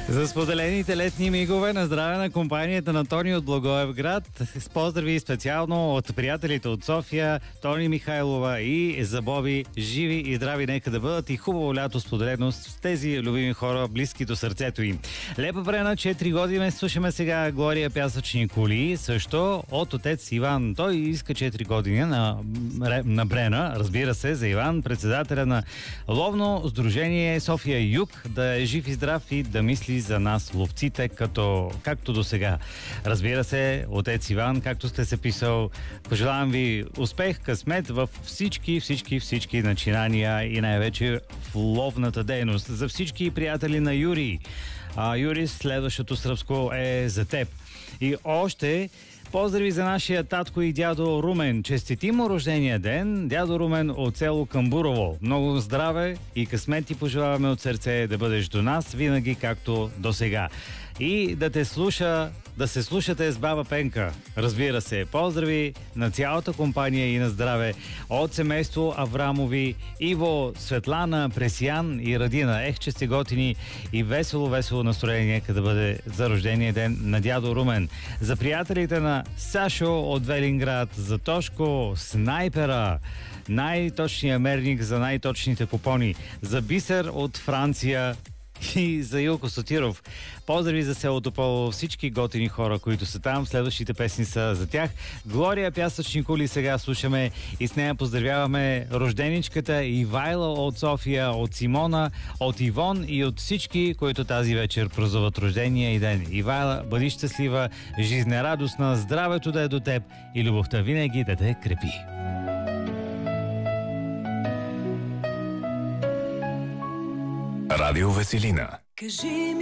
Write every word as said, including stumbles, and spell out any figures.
За споделените летни мигове на здраве на компанията на Тони от Благоевград. С поздрави специално от приятелите от София, Тони Михайлова и за Боби. Живи и здрави нека да бъдат и хубаво лято споделено с тези любими хора, близки до сърцето им. Лепа Брена, четири години слушаме сега Глория Пясъчни коли, също от отец Иван. Той иска четири години на, на Брена, разбира се, за Иван, председателя на Ловно сдружение София Юг, да е жив и здрав и да мисли за нас, ловците, като, както до сега. Разбира се, отец Иван, както сте се писал, пожелавам ви успех, късмет във всички, всички, всички начинания и най-вече в ловната дейност. За всички приятели на Юрий. А, Юрий, следващото сръбско е за теб. И още поздрави за нашия татко и дядо Румен. Честити му рождения ден, дядо Румен от село Камбурово. Много здраве и късмет ти пожелаваме от сърце да бъдеш до нас, винаги както до сега. И да те слуша, да се слушате с баба Пенка. Разбира се, поздрави на цялата компания и на здраве от семейство Аврамови, Иво, Светлана, Пресиян и Радина. Ех, че сте готини и весело, весело настроение, къде да бъде за рождения ден на дядо Румен. За приятелите на Сашо от Велинград, за Тошко, Снайпера, най-точния мерник за най-точните купони, за Бисер от Франция и за Илко Сотиров. Поздрави за селото Поло, всички готини хора, които са там. Следващите песни са за тях. Глория Пясъчни коли сега слушаме и с нея поздравяваме рожденичката Ивайла от София, от Симона, от Ивон и от всички, които тази вечер празнуват рождения и ден. Ивайла, бъди щастлива, жизнерадостна, здравето да е до теб и любовта винаги да те крепи. Радио Веселина. Кажи